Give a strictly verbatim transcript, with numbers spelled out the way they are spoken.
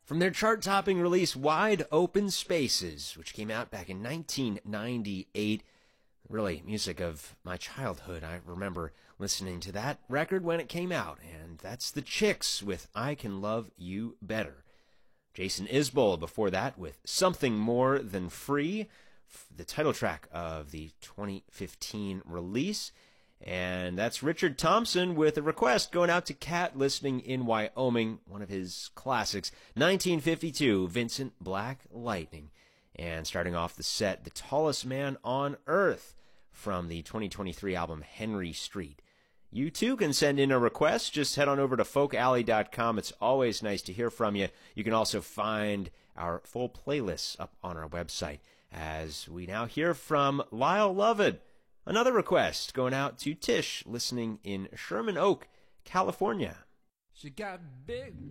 From their chart-topping release Wide Open Spaces, which came out back in nineteen ninety-eight. Really, music of my childhood. I remember listening to that record when it came out, and that's the Chicks with I Can Love You Better. Jason Isbell before that with Something More Than Free, the title track of the twenty fifteen release. And that's Richard Thompson with a request going out to Kat listening in Wyoming, one of his classics, nineteen fifty-two, Vincent Black Lightning. And starting off the set, The Tallest Man on Earth from the twenty twenty-three album Henry Street. You too can send in a request. Just head on over to folk alley dot com. It's always nice to hear from you. You can also find our full playlists up on our website. As we now hear from Lyle Lovett. Another request going out to Tish listening in Sherman Oak, California. She got big